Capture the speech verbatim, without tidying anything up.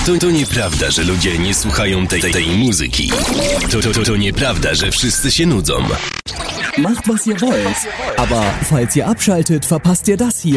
To, to nieprawda, że ludzie nie słuchają tej, tej muzyki. To, to, to, to nieprawda, że wszyscy się nudzą. Macht, was ihr wollt. Aber falls ihr abschaltet, verpasst ihr das hier.